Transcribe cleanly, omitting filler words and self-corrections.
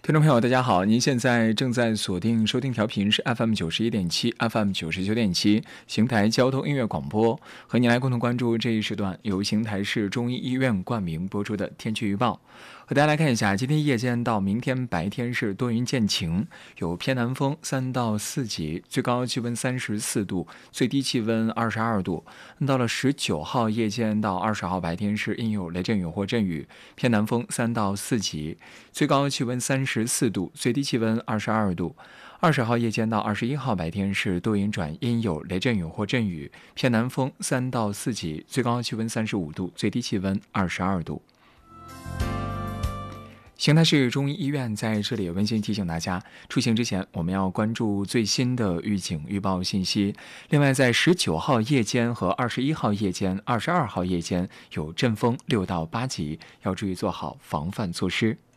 听众朋友，大家好，您现在正在锁定收听调频是 FM91.7、FM99.7 邢台交通音乐广播，和您来共同关注这一时段由邢台市中医医院冠名播出的天气预报。和大家来看一下，今天夜间到明天白天是多云见晴，有偏南风3到4级，最高气温34度，最低气温22度。到了19号夜间到20号白天是阴有雷阵雨或阵雨，偏南风3到4级，最高气温34度，最低气温22度。20号夜间到21号白天是多云转阴有雷阵雨或阵雨，偏南风3到4级，最高气温35度，最低气温22度。邢台市中医医院在这里也温馨提醒大家，出行之前我们要关注最新的预警预报信息。另外，在19号夜间和21号夜间、22号夜间有阵风6到8级，要注意做好防范措施。